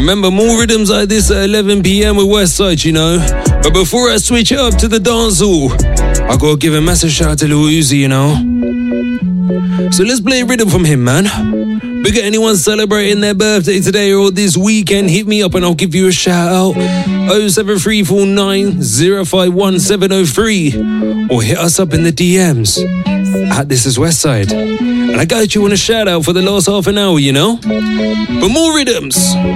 Remember, more rhythms like this at 11 p.m. with Westside, you know. But before I switch it up to the dance hall, I gotta give a massive shout out to Lil Uzi, you know. So let's play a rhythm from him, man. Big at anyone celebrating their birthday today or this weekend, hit me up and I'll give you a shout out. 07349 051 or hit us up in the DMs at This Is Westside. And I got you on a shout out for the last half an hour, you know. But more rhythms.